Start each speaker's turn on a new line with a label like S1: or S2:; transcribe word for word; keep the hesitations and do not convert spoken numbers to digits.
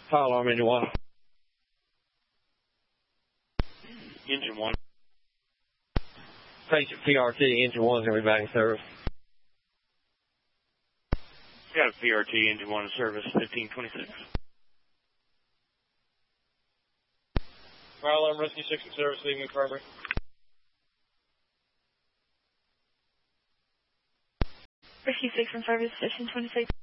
S1: Fire alarm, engine one.
S2: Engine one.
S1: Patient P R T, engine one is going to be back in service.
S2: Got a P R T, engine one in service, fifteen twenty-six.
S1: Fire alarm, rescue six in service, leaving infirmary.
S3: Rescue six in service, fifteen twenty-six.